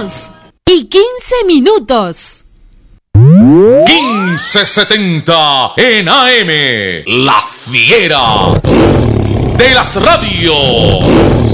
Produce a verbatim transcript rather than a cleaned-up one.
dos y quince minutos. quince setenta en A M, La Fiera de las radios.